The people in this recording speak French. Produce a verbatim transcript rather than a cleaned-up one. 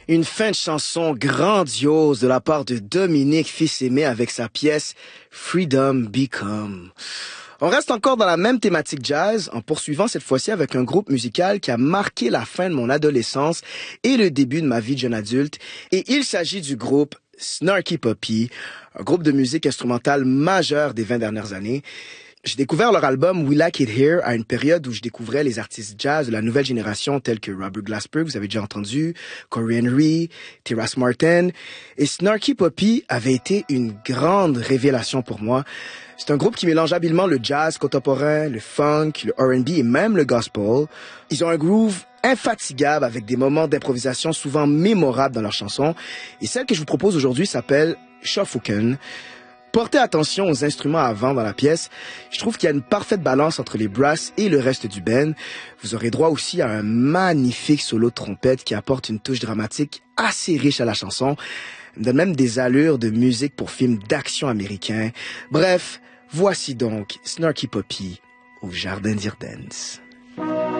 Une fin de chanson grandiose de la part de Dominique Fils-Aimé avec sa pièce Freedom Become. On reste encore dans la même thématique jazz en poursuivant cette fois-ci avec un groupe musical qui a marqué la fin de mon adolescence et le début de ma vie de jeune adulte. Et il s'agit du groupe Snarky Puppy, un groupe de musique instrumentale majeur des vingt dernières années. J'ai découvert leur album We Like It Here à une période où je découvrais les artistes jazz de la nouvelle génération tels que Robert Glasper, vous avez déjà entendu, Corey Henry, Terrace Martin. Et Snarky Puppy avait été une grande révélation pour moi. C'est un groupe qui mélange habilement le jazz contemporain, le funk, le R and B et même le gospel. Ils ont un groove infatigable avec des moments d'improvisation souvent mémorables dans leurs chansons. Et celle que je vous propose aujourd'hui s'appelle Shofuken. Portez attention aux instruments à vent dans la pièce. Je trouve qu'il y a une parfaite balance entre les brasses et le reste du band. Vous aurez droit aussi à un magnifique solo de trompette qui apporte une touche dramatique assez riche à la chanson. Il donne même des allures de musique pour films d'action américains. Bref, voici donc Snarky Puppy au Jardin d'Irden's.